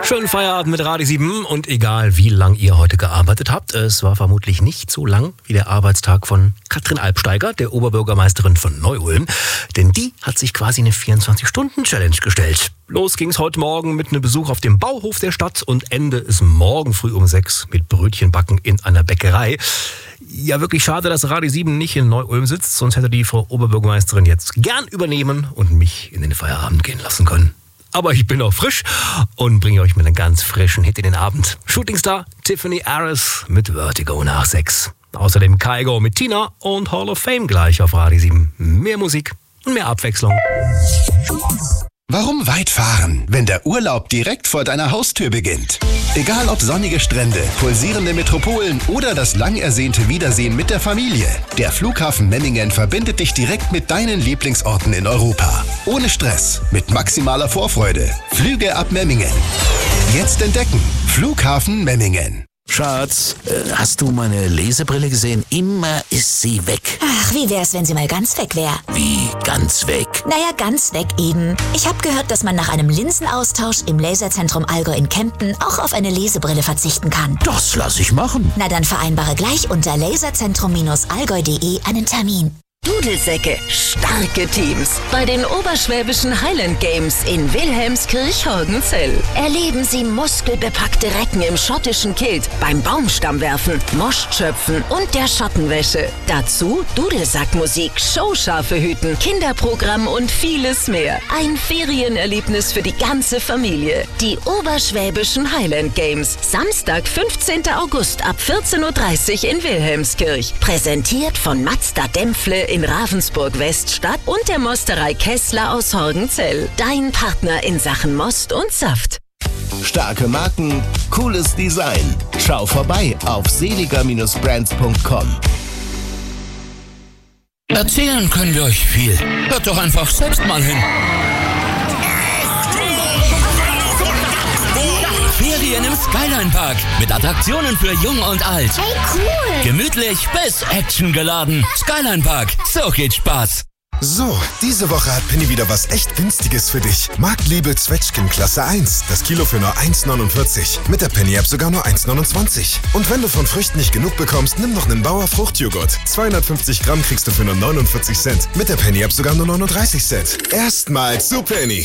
Schönen Feierabend mit Radio 7 und egal wie lang ihr heute gearbeitet habt, es war vermutlich nicht so lang wie der Arbeitstag von Katrin Albsteiger, der Oberbürgermeisterin von Neu-Ulm, denn die hat sich quasi eine 24-Stunden-Challenge gestellt. Los ging's heute Morgen mit einem Besuch auf dem Bauhof der Stadt und Ende ist morgen früh um 6 mit Brötchenbacken in einer Bäckerei. Ja, wirklich schade, dass Radio 7 nicht in Neu-Ulm sitzt, sonst hätte die Frau Oberbürgermeisterin jetzt gern übernehmen und mich in den Feierabend gehen lassen können. Aber ich bin noch frisch und bringe euch mit einem ganz frischen Hit in den Abend. Shootingstar Tiffany Harris mit Vertigo nach 6. Außerdem Kygo mit Tina und Hall of Fame gleich auf Radio 7. Mehr Musik und mehr Abwechslung. Warum weit fahren, wenn der Urlaub direkt vor deiner Haustür beginnt? Egal ob sonnige Strände, pulsierende Metropolen oder das lang ersehnte Wiedersehen mit der Familie. Der Flughafen Memmingen verbindet dich direkt mit deinen Lieblingsorten in Europa. Ohne Stress, mit maximaler Vorfreude. Flüge ab Memmingen. Jetzt entdecken. Flughafen Memmingen. Schatz, hast du meine Lesebrille gesehen? Immer ist sie weg. Ach, wie wär's, wenn sie mal ganz weg wäre? Wie, ganz weg? Naja, ganz weg eben. Ich habe gehört, dass man nach einem Linsenaustausch im Laserzentrum Allgäu in Kempten auch auf eine Lesebrille verzichten kann. Das lass ich machen. Na dann vereinbare gleich unter laserzentrum-allgäu.de einen Termin. Dudelsäcke, starke Teams bei den Oberschwäbischen Highland Games in Wilhelmskirch-Horgenzell. Erleben Sie muskelbepackte Recken im schottischen Kilt, beim Baumstammwerfen, Moschschöpfen und der Schottenwäsche. Dazu Dudelsackmusik, showscharfe Hüten, Kinderprogramm und vieles mehr. Ein Ferienerlebnis für die ganze Familie. Die Oberschwäbischen Highland Games. Samstag, 15. August ab 14.30 Uhr in Wilhelmskirch. Präsentiert von Mazda Dämpfle in Ravensburg-Weststadt und der Mosterei Kessler aus Horgenzell. Dein Partner in Sachen Most und Saft. Starke Marken, cooles Design. Schau vorbei auf seliger-brands.com. Erzählen können wir euch viel. Hört doch einfach selbst mal hin. Ferien im Skyline Park mit Attraktionen für Jung und Alt. Hey, cool! Gemütlich bis actiongeladen. Skyline Park, so geht Spaß. So, diese Woche hat Penny wieder was echt Günstiges für dich. Marktliebe Zwetschgen Klasse 1. Das Kilo für nur 1,49. Mit der Penny-App sogar nur 1,29. Und wenn du von Früchten nicht genug bekommst, nimm noch einen Bauer Fruchtjoghurt. 250 Gramm kriegst du für nur 49 Cent. Mit der Penny-App sogar nur 39 Cent. Erstmals zu Penny.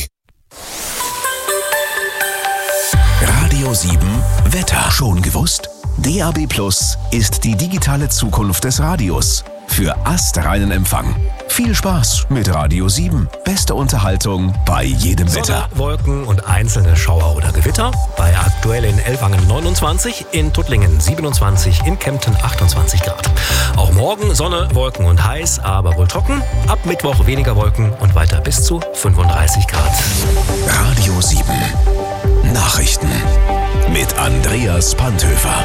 Radio 7 Wetter. Schon gewusst? DAB+ ist die digitale Zukunft des Radios. Für astreinen Empfang. Viel Spaß mit Radio 7. Beste Unterhaltung bei jedem Wetter. Sonne, Wolken und einzelne Schauer oder Gewitter. Bei aktuell in Ellwangen 29, in Tuttlingen 27, in Kempten 28 Grad. Auch morgen Sonne, Wolken und heiß, aber wohl trocken. Ab Mittwoch weniger Wolken und weiter bis zu 35 Grad. Radio 7 Nachrichten mit Andreas Panthöfer.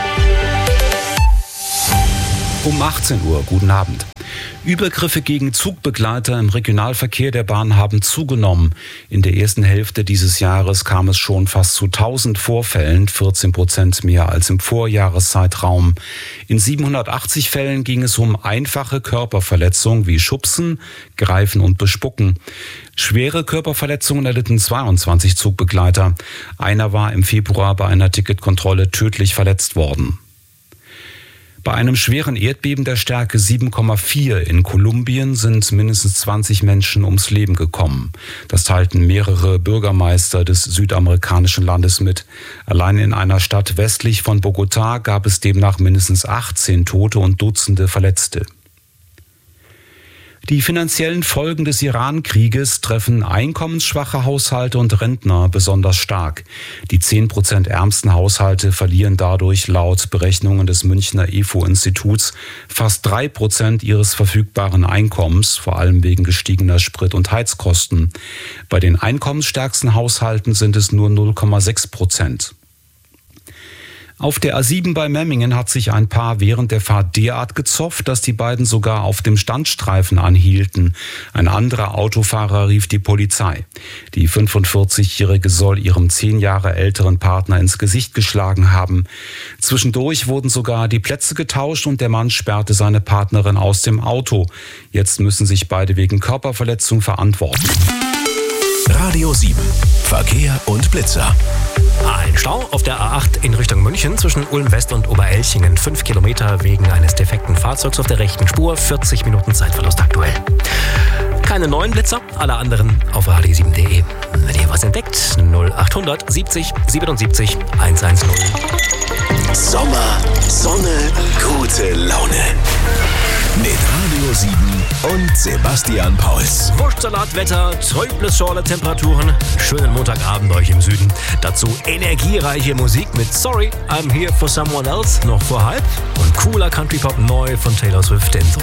Um 18 Uhr, guten Abend. Übergriffe gegen Zugbegleiter im Regionalverkehr der Bahn haben zugenommen. In der ersten Hälfte dieses Jahres kam es schon fast zu 1000 Vorfällen, 14% mehr als im Vorjahreszeitraum. In 780 Fällen ging es um einfache Körperverletzungen wie Schubsen, Greifen und Bespucken. Schwere Körperverletzungen erlitten 22 Zugbegleiter. Einer war im Februar bei einer Ticketkontrolle tödlich verletzt worden. Bei einem schweren Erdbeben der Stärke 7,4 in Kolumbien sind mindestens 20 Menschen ums Leben gekommen. Das teilten mehrere Bürgermeister des südamerikanischen Landes mit. Allein in einer Stadt westlich von Bogotá gab es demnach mindestens 18 Tote und Dutzende Verletzte. Die finanziellen Folgen des Iran-Krieges treffen einkommensschwache Haushalte und Rentner besonders stark. Die 10% ärmsten Haushalte verlieren dadurch laut Berechnungen des Münchner IFO-Instituts fast 3% ihres verfügbaren Einkommens, vor allem wegen gestiegener Sprit- und Heizkosten. Bei den einkommensstärksten Haushalten sind es nur 0,6%. Auf der A7 bei Memmingen hat sich ein Paar während der Fahrt derart gezofft, dass die beiden sogar auf dem Standstreifen anhielten. Ein anderer Autofahrer rief die Polizei. Die 45-Jährige soll ihrem 10 Jahre älteren Partner ins Gesicht geschlagen haben. Zwischendurch wurden sogar die Plätze getauscht und der Mann sperrte seine Partnerin aus dem Auto. Jetzt müssen sich beide wegen Körperverletzung verantworten. Radio 7. Verkehr und Blitzer. Ein Stau auf der A8 in Richtung München zwischen Ulm West und Oberelchingen. 5 Kilometer wegen eines defekten Fahrzeugs auf der rechten Spur. 40 Minuten Zeitverlust aktuell. Keine neuen Blitzer, alle anderen auf radio7.de. Wenn ihr was entdeckt, 0800 70 77 110. Sommer, Sonne, gute Laune. Mit Radio 7 und Sebastian Pauls. Wurstsalatwetter, trübles Schorle-Temperaturen, schönen Montagabend euch im Süden. Dazu energiereiche Musik mit Sorry, I'm Here for Someone Else noch vor halb und cooler Country-Pop neu von Taylor Swift.